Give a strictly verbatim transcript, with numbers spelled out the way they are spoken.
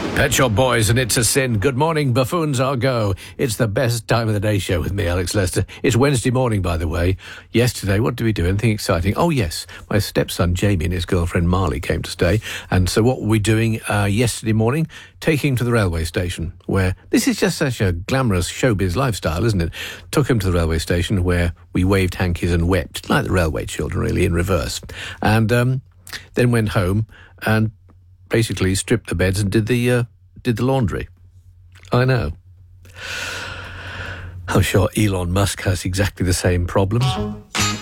Pet Shop Boys and It's a Sin. Good morning, buffoons, I'll go. It's the best time of the day show with me, Alex Lester. It's Wednesday morning, by the way. Yesterday, what did we do? Anything exciting? Oh, yes. My stepson, Jamie, and his girlfriend, Marley, came to stay. And so what were we doing uh, yesterday morning? Taking him to the railway station, where this is just such a glamorous showbiz lifestyle, isn't it? Took him to the railway station where we waved hankies and wept, like the railway children, really, in reverse. And um, then went home and basically stripped the beds and did the uh, did the laundry. I know. I'm sure Elon Musk has exactly the same problems.